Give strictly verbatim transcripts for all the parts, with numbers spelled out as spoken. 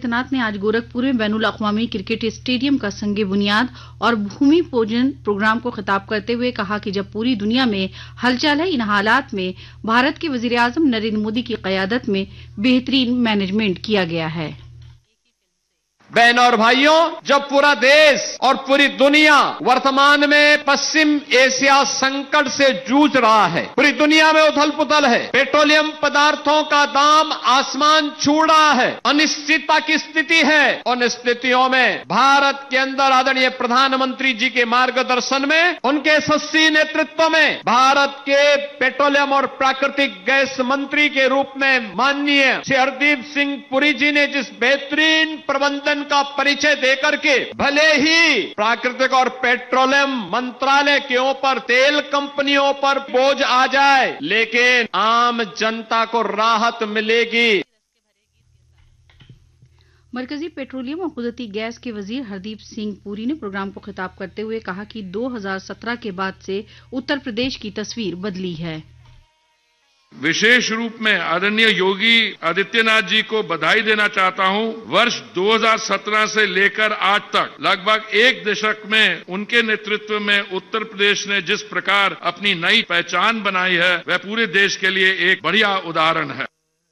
آدتیہ ناتھ نے آج گورکھپور میں بین الاقوامی کرکٹ اسٹیڈیم کا سنگ بنیاد اور بھومی پوجن پروگرام کو خطاب کرتے ہوئے کہا کہ جب پوری دنیا میں ہلچل ہے، ان حالات میں بھارت کے وزیر اعظم نریندر مودی کی قیادت میں بہترین مینجمنٹ کیا گیا ہے۔ بہنوں اور بھائیوں، جب پورا دیش اور پوری دنیا ورتمان میں پشچم ایشیا سنکٹ سے جوجھ رہا ہے، پوری دنیا میں اتھل پتھل ہے، پیٹرولیم پدارتھوں کا دام آسمان چھو رہا ہے، انشچتتا کی استھتی ہے، ان استھتیوں میں بھارت کے اندر آدرنیہ پردھان منتری جی کے مارگدرشن میں، ان کے یشسوی نیترتو میں بھارت کے پیٹرولیم اور پراکرتک گیس منتری کے روپ میں ماننیہ شری ہردیپ سنگھ پوری جی نے جس بہترین پربندھن کا پریچے دے کر کے بھلے ہی پراکرتک اور پیٹرولیم منترالے کے اوپر تیل کمپنیوں پر بوجھ آ جائے، لیکن عام جنتا کو راحت ملے گی۔ مرکزی پیٹرولیم اور قدرتی گیس کے وزیر ہردیپ سنگھ پوری نے پروگرام کو خطاب کرتے ہوئے کہا کہ دو ہزار سترہ کے بعد سے اتر پردیش کی تصویر بدلی ہے۔ विशेष रूप में आदरणीय योगी आदित्यनाथ जी को बधाई देना चाहता हूं। वर्ष दो हज़ार सत्रह से लेकर आज तक लगभग एक दशक में उनके नेतृत्व में उत्तर प्रदेश ने जिस प्रकार अपनी नई पहचान बनाई है, वह पूरे देश के लिए एक बढ़िया उदाहरण है।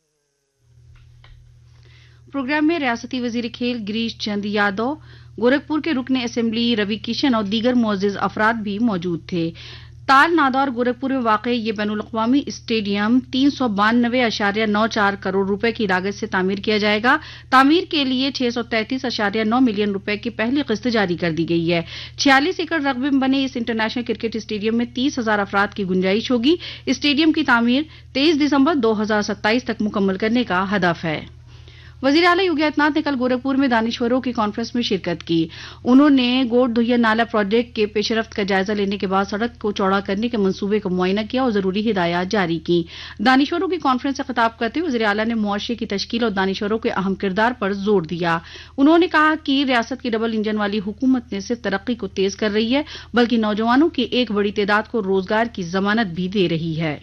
प्रोग्राम में रियासती वजीर खेल गिरीश चंद यादव, गोरखपुर के रुकन असेंबली रवि किशन और दीगर मुअज्जिज अफराद भी मौजूद थे। ताल नादौर गोरखपुर में वाक़ ये बैनुल-अक़वामी स्टेडियम तीन सौ बानवे अशारिया नौ चार करोड़ रुपए की लागत से तामीर किया जाएगा। तामीर के लिए छह सौ तैंतीस अशारिया नौ मिलियन रुपए की पहली किस्त जारी कर दी गई है। छियालीस एकड़ रकबे में बने इस इंटरनेशनल क्रिकेट स्टेडियम में तीस हजार अफराद की गुंजाइश होगी। स्टेडियम की तामीर तेईस दिसंबर दो हजार सत्ताईस तक मुकम्मल करने का हदफ है। वजीर आला योगी आदित्यनाथ ने कल गोरखपुर में दानिश्वरों की कॉन्फ्रेंस में शिरकत की। उन्होंने गोड धुइया नाला प्रोजेक्ट के पेशरफ्त का जायजा लेने के बाद सड़क को चौड़ा करने के मंसूबे का मुआयना किया और जरूरी हिदायत जारी की। दानिश्वरों की कॉन्फ्रेंस से खिताब करते हुए वजीर आला ने मुआशरे की तश्कील और दानिश्वरों के अहम किरदार पर जोर दिया। उन्होंने कहा कि रियासत की डबल इंजन वाली हुकूमत ने सिर्फ तरक्की को तेज कर रही है, बल्कि नौजवानों की एक बड़ी तादाद को रोजगार की जमानत भी दे रही है।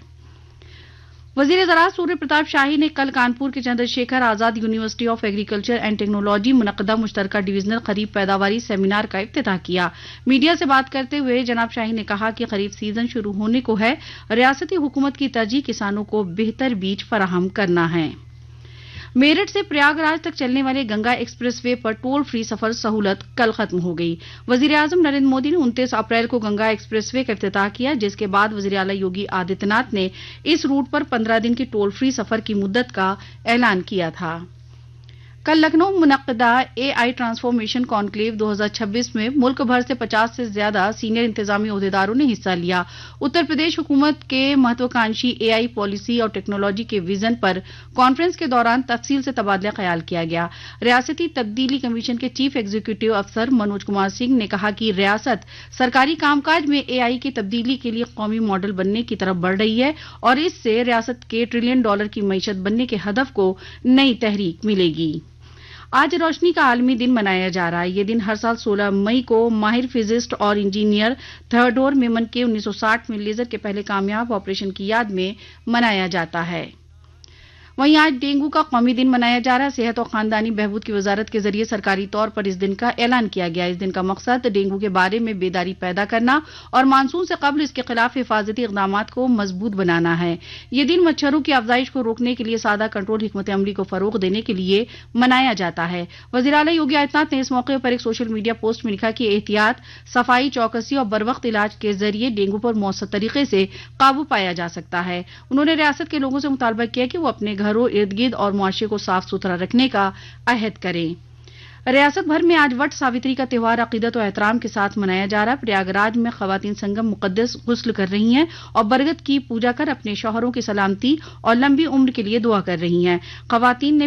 वजीर ज़राअत सूर्य प्रताप शाही ने कल कानपुर के Chandrashekhar Azad university of agriculture and technology मुनक़दा मुश्तरका divisional खरीफ पैदावारी सेमिनार का इफ्तिताह किया। मीडिया से बात करते हुए जनाब शाही ने कहा कि खरीफ सीजन शुरू होने को है। रियासती हुकूमत की तरजीह किसानों को बेहतर बीज फराहम करना है। मेरठ से प्रयागराज तक चलने वाले गंगा एक्सप्रेसवे पर टोल फ्री सफर सहूलत कल खत्म हो गई। वजीर आजम नरेंद्र मोदी ने उनतीस अप्रैल को गंगा एक्सप्रेसवे का इफ्तिताह किया, जिसके बाद वजीर आला योगी आदित्यनाथ ने इस रूट पर पंद्रह दिन की टोल फ्री सफर की मुद्दत का ऐलान किया था। कल लखनऊ मुनक़दा ए आई ट्रांसफॉर्मेशन कॉन्क्लेव दो हज़ार छब्बीस में मुल्क भर से पचास से ज्यादा सीनियर इंतजामी ओहदेदारों ने हिस्सा लिया। उत्तर प्रदेश हुकूमत के महत्वाकांक्षी ए आई पॉलिसी और टेक्नोलॉजी के विजन पर कॉन्फ्रेंस के दौरान तफसील से तबादला ख्याल किया गया। रियासती तब्दीली कमीशन के चीफ एग्जीक्यूटिव अफसर मनोज कुमार सिंह ने कहा कि रियासत सरकारी कामकाज में ए आई की तब्दीली के लिए कौमी मॉडल बनने की तरफ बढ़ रही है और इससे रियासत के ट्रिलियन डॉलर की मईशत बनने के हदफ को नई तहरीक मिलेगी। आज रोशनी का आलमी दिन मनाया जा रहा है। ये दिन हर साल सोलह मई को माहिर फिजिस्ट और इंजीनियर थियोडोर मेमन के उन्नीस सौ साठ में लेजर के पहले कामयाब ऑपरेशन की याद में मनाया जाता है। वहीं आज डेंगू का कौमी दिन मनाया जा रहा है। सेहत और खानदानी बहबूद की वजारत के जरिए सरकारी तौर पर इस दिन का ऐलान किया गया। इस दिन का मकसद डेंगू के बारे में बेदारी पैदा करना और मानसून से कबल इसके खिलाफ हिफाजती इकदाम को मजबूत बनाना है। ये दिन मच्छरों की अफजाइश को रोकने के लिए सादा कंट्रोल हिकमत अमली को फरोग देने के लिए मनाया जाता है। वज़ीर आला योगी आदित्यनाथ ने इस मौके पर एक सोशल मीडिया पोस्ट में लिखा कि एहतियात, सफाई, चौकसी और बरवक्त इलाज के जरिए डेंगू पर मौसर तरीके से काबू पाया जा सकता है। उन्होंने रियासत के लोगों से मुतालबा किया कि वो अपने घरों, इर्द गिर्द और मुआशरे को साफ सुथरा रखने का अहद करें। रियासत भर में आज वट सावित्री का त्योहार अकीदत और एहतराम के साथ मनाया जा रहा है। प्रयागराज में खवातीन संगम मुकद्दस गुस्ल कर रही हैं और बरगद की पूजा कर अपने शौहरों की सलामती और लंबी उम्र के लिए दुआ कर रही हैं। खवातीन ने